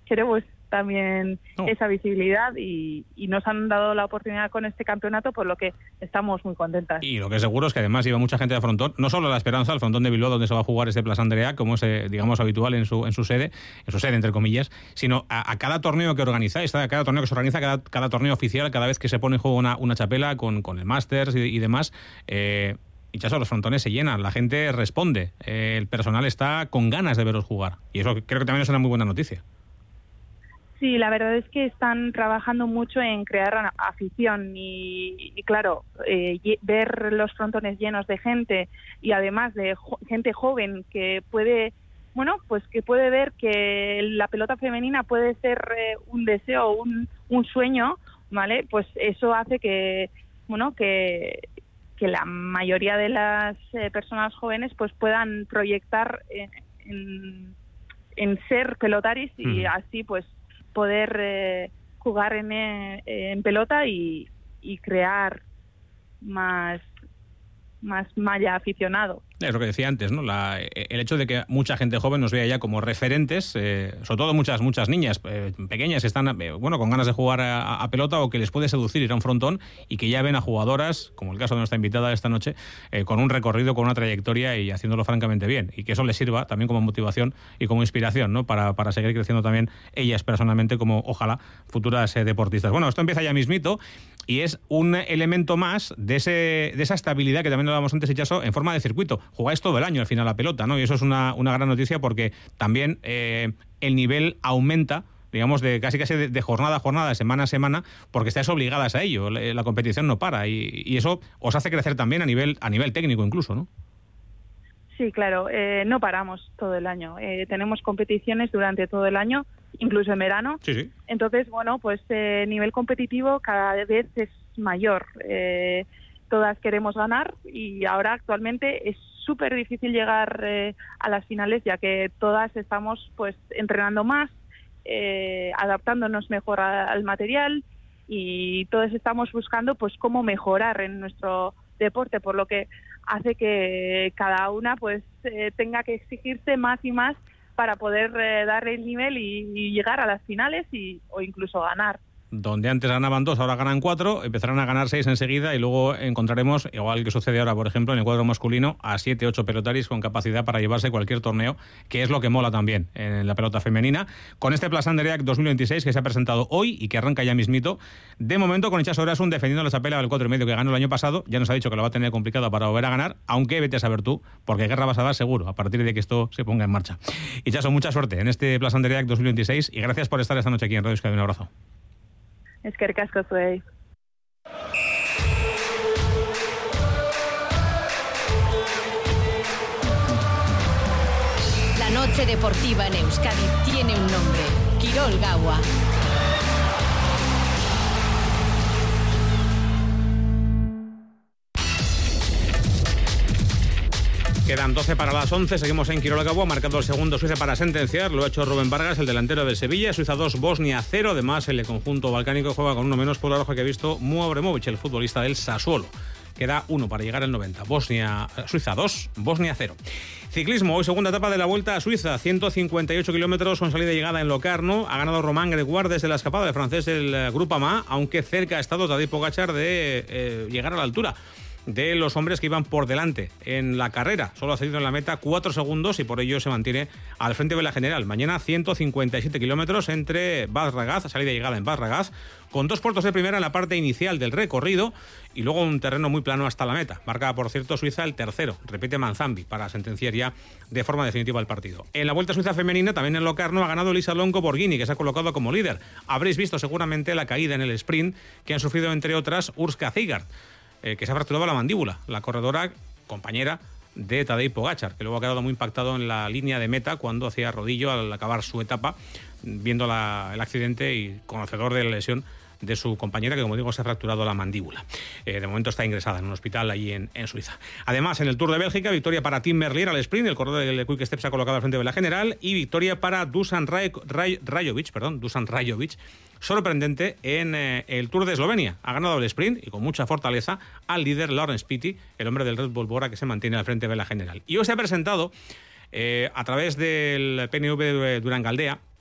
queremos también esa visibilidad y nos han dado la oportunidad con este campeonato, por lo que estamos muy contentas. Y lo que es seguro es que además iba mucha gente de Frontón, no solo La Esperanza, al Frontón de Bilbao, donde se va a jugar este Plaza Andrea, como es, digamos, habitual en su sede, entre comillas, sino a cada torneo que organizáis, a cada torneo que se organiza, cada torneo oficial, cada vez que se pone en juego una chapela con el Masters y demás, y ya los frontones se llenan, la gente responde, el personal está con ganas de veros jugar, y eso creo que también es una muy buena noticia. Sí, la verdad es que están trabajando mucho en crear afición y claro, ver los frontones llenos de gente y además de gente joven que puede, que puede ver que la pelota femenina puede ser un deseo, un sueño, ¿vale? Pues eso hace que la mayoría de las personas jóvenes pues puedan proyectar en ser pelotaris y así pues poder jugar en pelota y crear más malla aficionado. Es lo que decía antes, ¿no? El hecho de que mucha gente joven nos vea ya como referentes, sobre todo muchas niñas pequeñas que están con ganas de jugar a pelota o que les puede seducir ir a un frontón y que ya ven a jugadoras, como el caso de nuestra invitada esta noche, con un recorrido, con una trayectoria y haciéndolo francamente bien. Y que eso les sirva también como motivación y como inspiración, ¿no? Para seguir creciendo también ellas personalmente como, ojalá, futuras deportistas. Bueno, esto empieza ya mismito y es un elemento más de esa estabilidad que también hablábamos antes, Itxaso, en forma de circuito. Jugáis todo el año al final la pelota, ¿no? Y eso es una gran noticia porque también el nivel aumenta, digamos, de casi de jornada a jornada, de semana a semana, porque estáis obligadas a ello. La competición no para y eso os hace crecer también a nivel técnico incluso, ¿no? Sí, claro, no paramos todo el año. Tenemos competiciones durante todo el año, incluso en verano. Sí. Entonces, nivel competitivo cada vez es mayor. Todas queremos ganar y ahora actualmente es súper difícil llegar a las finales, ya que todas estamos pues entrenando más, adaptándonos mejor al material y todas estamos buscando pues cómo mejorar en nuestro deporte, por lo que hace que cada una pues tenga que exigirse más y más para poder dar el nivel y llegar a las finales o incluso ganar. Donde antes ganaban 2, ahora ganan 4, empezarán a ganar 6 enseguida y luego encontraremos, igual que sucede ahora, por ejemplo, en el cuadro masculino, a 7, 8 pelotaris con capacidad para llevarse cualquier torneo, que es lo que mola también en la pelota femenina. Con este Plaza Andrea 2026 que se ha presentado hoy y que arranca ya mismito, de momento con Itxaso Erasun defendiendo la chapela del 4,5 que ganó el año pasado, ya nos ha dicho que lo va a tener complicado para volver a ganar, aunque vete a saber tú, porque guerra vas a dar seguro a partir de que esto se ponga en marcha. Itxaso, mucha suerte en este Plaza Andrea 2026 y gracias por estar esta noche aquí en Radio Euskadi. Un abrazo. Eskerrik asko zuei. La noche deportiva en Euskadi tiene un nombre: Kirol Gaua. Quedan 12 para las 11, seguimos en Kirol Gaua, marcando el segundo Suiza para sentenciar, lo ha hecho Rubén Vargas, el delantero del Sevilla. Suiza 2, Bosnia 0, además el conjunto balcánico juega con uno menos por la roja que ha visto Muo Abremovic, el futbolista del Sassuolo. Queda 1 para llegar al 90. Suiza 2, Bosnia 0. Ciclismo, hoy segunda etapa de la Vuelta a Suiza, 158 kilómetros con salida y llegada en Locarno. Ha ganado Román Gregoire desde la escapada del francés del Groupama, aunque cerca ha estado Tadej Pogačar de llegar a la altura de los hombres que iban por delante en la carrera. Solo ha cedido en la meta 4 segundos y por ello se mantiene al frente de la general. Mañana 157 kilómetros entre Bad Ragaz, salida y llegada en Bad Ragaz, con 2 puertos de primera en la parte inicial del recorrido y luego un terreno muy plano hasta la meta. Marca, por cierto, Suiza el tercero. Repite Manzambi para sentenciar ya de forma definitiva el partido. En la Vuelta Suiza femenina, también en Locarno, ha ganado Lisa Longo Borghini, que se ha colocado como líder. Habréis visto seguramente la caída en el sprint que han sufrido, entre otras, Urska Zeigart, que se ha fracturado la mandíbula, la corredora compañera de Tadej Pogačar, que luego ha quedado muy impactado en la línea de meta cuando hacía rodillo al acabar su etapa, viendo el accidente y conocedor de la lesión de su compañera, que como digo se ha fracturado la mandíbula. De momento está ingresada en un hospital allí en Suiza. Además, en el Tour de Bélgica, victoria para Tim Merlier al sprint, el corredor del Quick Step se ha colocado al frente de la general, y victoria para Dusan Rajovic, sorprendente en el Tour de Eslovenia. Ha ganado el sprint y con mucha fortaleza al líder Laurens Pitti, el hombre del Red Bull Bora, que se mantiene al frente de la general. Y hoy se ha presentado a través del PNV de Durangaldea